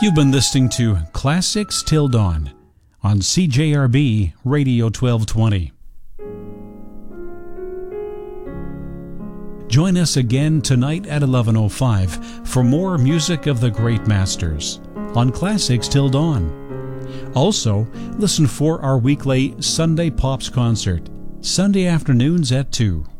You've been listening to Classics Till Dawn on CJRB Radio 1220. Join us again tonight at 11:05 for more music of the great masters on Classics Till Dawn. Also, listen for our weekly Sunday Pops concert, Sunday afternoons at 2.